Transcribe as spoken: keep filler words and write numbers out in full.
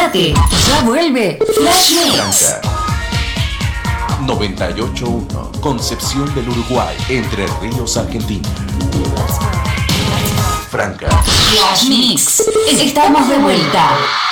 Quédate, ya vuelve Flash Mix. Franca noventa y ocho punto uno, Concepción del Uruguay, Entre Ríos, Argentina. Franca Flash Mix. Estamos de vuelta.